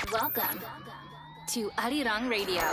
Welcome to Arirang Radio.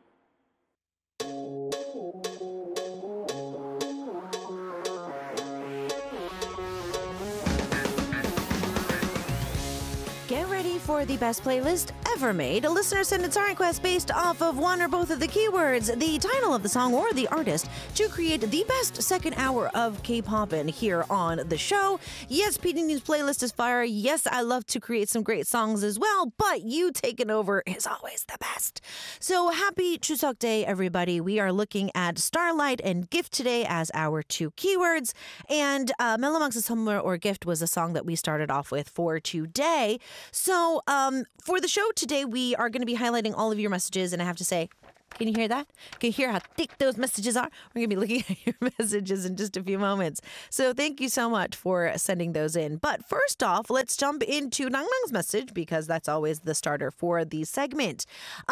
Get ready for the best playlist ever made. A listener sent a song request based off of one or both of the keywords, the title of the song, or the artist to create the best second hour of K-popin here on the show. Yes, PD News playlist is fire. Yes, I love to create some great songs as well, but you taking over is always the best. So happy Chuseok Day, everybody. We are looking at Starlight and Gift today as our two keywords. And Meloman's Summer or Gift was a song that we started off with for today. So for the show today, we are going to be highlighting all of your messages. And I have to say, can you hear that? Can you hear how thick those messages are? We're going to be looking at your messages in just a few moments. So thank you so much for sending those in. But first off, let's jump into Nang Nang's message because that's always the starter for the segment.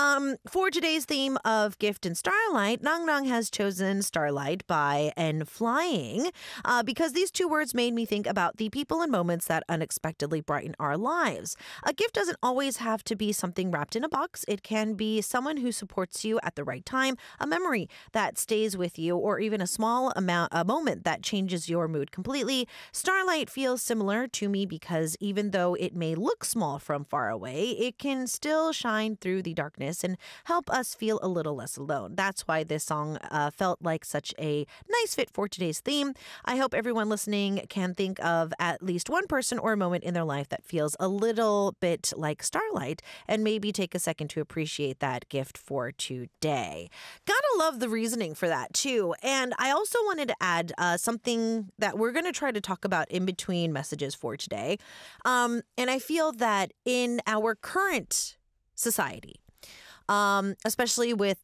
For today's theme of Gift and Starlight, Nang Nang has chosen Starlight by N Flying because these two words made me think about the people and moments that unexpectedly brighten our lives. A gift doesn't always have to be something wrapped in a box. It can be someone who supports you at the right time, a memory that stays with you, or even a moment that changes your mood completely. Starlight feels similar to me because even though it may look small from far away, it can still shine through the darkness and help us feel a little less alone. That's why this song felt like such a nice fit for today's theme. I hope everyone listening can think of at least one person or a moment in their life that feels a little bit like Starlight and maybe take a second to appreciate that gift for today. Gotta love the reasoning for that too. And I also wanted to add something that we're going to try to talk about in between messages for today. And I feel that in our current society, especially with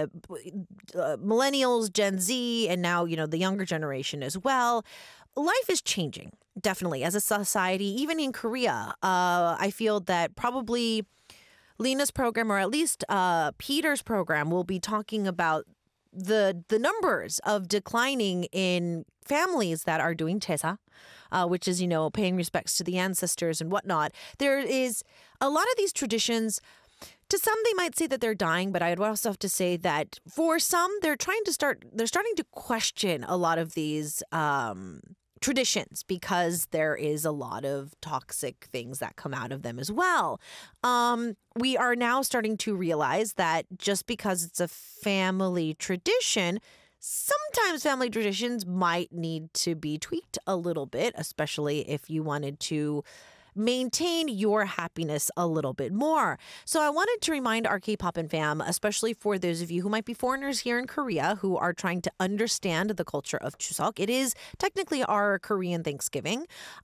millennials, Gen Z, and now, the younger generation as well, life is changing, definitely, as a society. Even in Korea, I feel that probably Lena's program, or at least Peter's program, will be talking about the numbers of declining in families that are doing 제사, which is, paying respects to the ancestors and whatnot. There is a lot of these traditions. To some, they might say that they're dying, but I would also have to say that for some, they're starting to question a lot of these traditions because there is a lot of toxic things that come out of them as well. We are now starting to realize that just because it's a family tradition, sometimes family traditions might need to be tweaked a little bit, especially if you wanted to maintain your happiness a little bit more. So I wanted to remind our K-Popin fam, especially for those of you who might be foreigners here in Korea who are trying to understand the culture of Chuseok. It is technically our Korean Thanksgiving.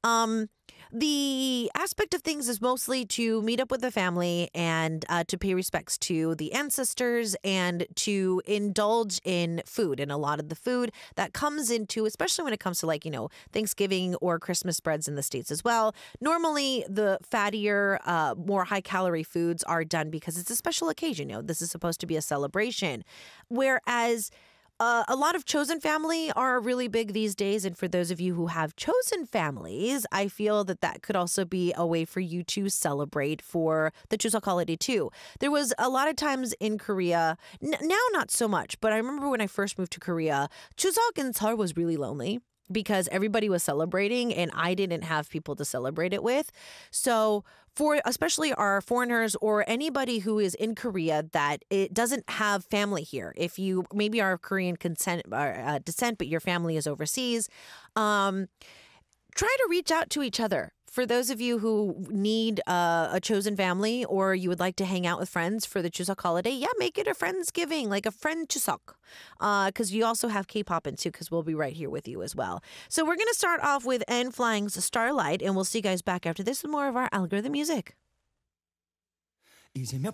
The aspect of things is mostly to meet up with the family and to pay respects to the ancestors and to indulge in food. And a lot of the food that comes into, especially when it comes to Thanksgiving or Christmas spreads in the States as well. Normally, the fattier, more high-calorie foods are done because it's a special occasion. This is supposed to be a celebration. Whereas a lot of chosen family are really big these days. And for those of you who have chosen families, I feel that could also be a way for you to celebrate for the Chuseok holiday too. There was a lot of times in Korea, now not so much, but I remember when I first moved to Korea, Chuseok in Seoul was really lonely because everybody was celebrating and I didn't have people to celebrate it with. So for especially our foreigners or anybody who is in Korea that it doesn't have family here, if you maybe are of Korean descent, but your family is overseas, try to reach out to each other. For those of you who need a chosen family or you would like to hang out with friends for the Chuseok holiday, make it a Friendsgiving, like a friend Chuseok. Because you also have K-Popin too, because we'll be right here with you as well. So we're going to start off with N Flying's Starlight, and we'll see you guys back after this with more of our algorithm music. 이제 몇